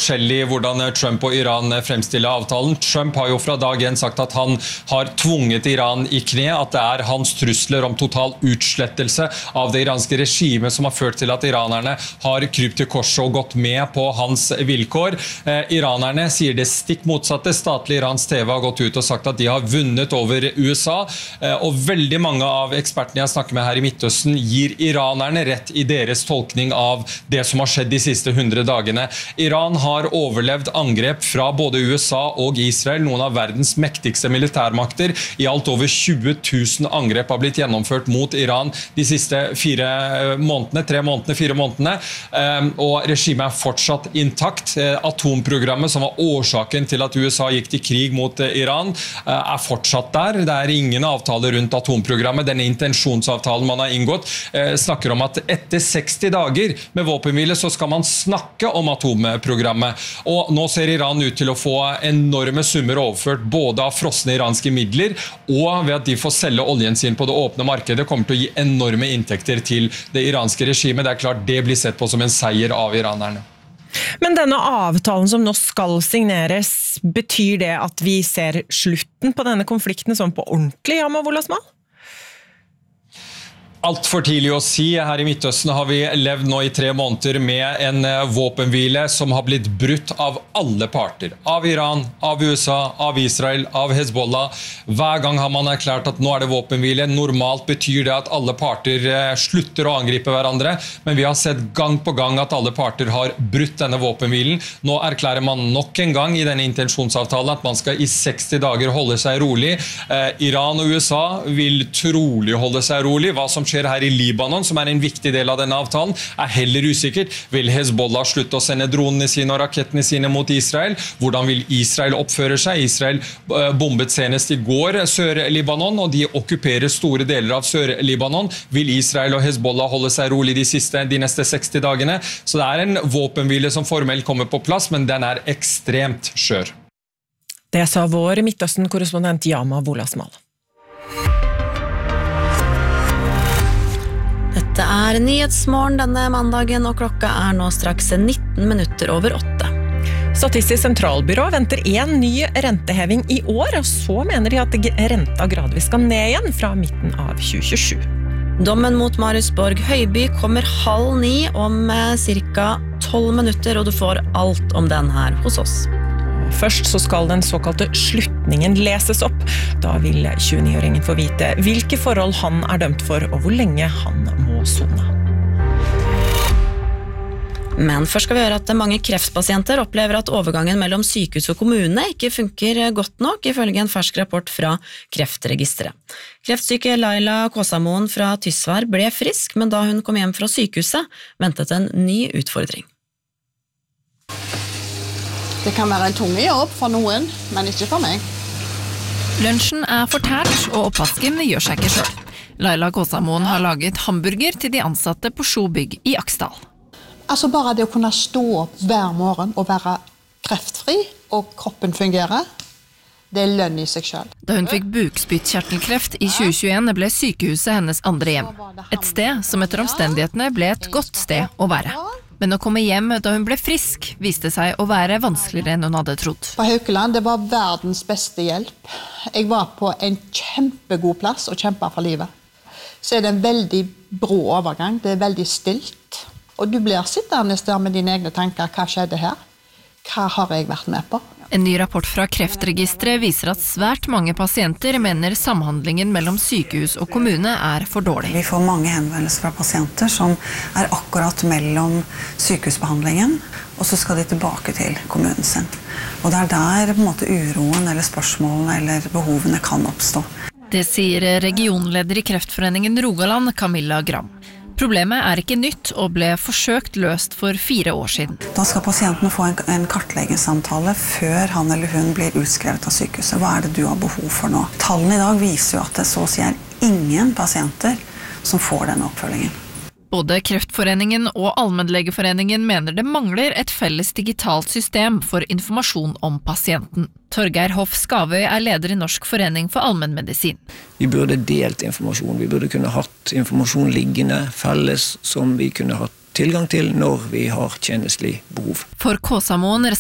forskjellig hvordan Trump og Iran fremstiller avtalen. Trump har jo fra dag 1 sagt at han har tvunget Iran i kne, at det hans trusler om total utslettelse av det iranske regimet som har ført til at iranerne har krypt til korset og gått med på hans vilkår. Iranerne sier det stikk motsatte. Statlig Irans TV har gått ut og sagt at de har vunnet over USA, og veldig mange av ekspertene jeg snakker med her i Midtøsten gir iranerne rett i deres tolkning av det som har skjedd de siste 100 dagene. Iran har overlevd angrep fra både USA og Israel, noen av verdens mektigste militærmakter. I alt over 20 000 angrep har blitt gjennomført mot Iran de siste 4 månedene, og regimet fortsatt intakt. Atomprogrammet, som var årsaken til at USA gikk til krig mot Iran, fortsatt der. Det ingen avtale rundt atomprogrammet. Denne intensjonsavtalen man har inngått snakker om at etter 60 dager med våpenhvile så skal man snakke om atomprogrammet. Og nå ser Iran ut til å få enorme summer overført både av frosne iranske midler og ved at de får selge oljen sin på det åpne markedet, kommer til å gi enorme inntekter til det iranske regimet. Det klart det blir sett på som en seier av iranerne. Men denne avtalen som nå skal signeres, betyr det at vi ser slutten på denne konflikten som på ordentlig, Yama Wolasmal? Alt for tidlig å si. Her i Midtøsten har vi levd nå i 3 måneder med en våpenhvile som har blitt brutt av alle parter. Av Iran, av USA, av Israel, av Hezbollah. Hver gang har man erklært at nå det våpenhvile. Normalt betyr det at alle parter slutter å angripe hverandre, men vi har sett gang på gang at alle parter har brutt denne våpenhvilen. Nå erklærer man nok en gang i denne intensjonsavtalen at man skal i 60 dager holde seg rolig. Iran og USA vil trolig holde seg rolig. Hva som skjer her i Libanon, som en viktig del av denne avtalen, heller usikkert. Vil Hezbollah slutte å sende dronene sine og rakettene sine mot Israel? Hvordan vil Israel oppføre seg? Israel bombet senest i går Sør-Libanon, og de okkuperer store deler av Sør-Libanon. Vil Israel og Hezbollah holde seg rolig de neste 60 dagene? Så det en våpenhvile som formelt kommer på plass, men den ekstremt skjør. Det sa vår Midtøsten-korrespondent Yama Wolasmal. Dette Nyhetsmorgen denne mandagen, og klokka nå straks 19 minutter over 8. Statistisk sentralbyrå venter en ny renteheving i år, og så mener de at renta gradvis skal ned igjen fra midten av 2027. Dommen mot Marius Borg Høiby kommer 8:30 om cirka 12 minutter, og du får alt om den her hos oss. Først så skal den såkalte slutningen leses opp. Da vil 29-åringen få vite hvilke forhold han dømt for, og hvor lenge han må sone. Men først skal vi høre at mange kreftpasienter opplever at overgangen mellom sykehus og kommune ikke funker godt nok, ifølge en fersk rapport fra Kreftregisteret. Kreftsyke Laila Kåsamoen fra Tysvær ble frisk, men da hun kom hjem fra sykehuset, ventet en ny utfordring. Det kan være en tunge jobb for noen, men ikke for meg. Lunsjen fortært, og oppvasken gjør seg ikke selv. Laila Kåsamoen har laget hamburger til de ansatte på Sjobygg i Aksdal. Altså bare det å kunne stå opp hver morgen og være kreftfri, og kroppen fungerer, det lønn i seg selv. Da hun fikk bukspyttkjertelkreft i 2021 ble sykehuset hennes andre hjem. Et sted som etter omstendighetene ble et godt sted å være. Men å komme hjem da hun ble frisk viste seg å være vanskeligere enn hun hadde trodd. På Haukeland, det var verdens beste hjelp. Jeg var på en kjempegod plass og kjempet for livet. Så det en veldig brå overgang, det veldig stilt. Og du blir sittende der med dine egne tanker, hva skjedde her? Hva har jeg vært med på? En ny rapport fra Kreftregisteret viser at svært mange pasienter mener samhandlingen mellom sykehus og kommune for dårlig. Vi får mange henvendelser fra pasienter som akkurat mellom sykehusbehandlingen, og så skal de tilbake til kommunen sin. Og det der på en måte uroen eller spørsmålene eller behovene kan oppstå. Det sier regionleder i Kreftforeningen Rogaland, Camilla Gram. Problemet ikke nytt og ble forsøkt løst for 4 år siden. Da skal pasientene få en kartleggingssamtale før han eller hun blir utskrevet av sykehuset. Hva det du har behov for nå? Tallene i dag viser jo at det så å si ingen pasienter som får denne oppfølgingen. Både Kreftforeningen og Allmennlegeforeningen mener det mangler et felles digitalt system for informasjon om pasienten. Torgeir Hoff Skavøy leder i Norsk forening for allmennmedisin. Vi burde delt informasjon, vi burde kunne hatt informasjon liggende felles som vi kunne hatt tilgang til når vi har tjenestelig behov. For Kåsamoen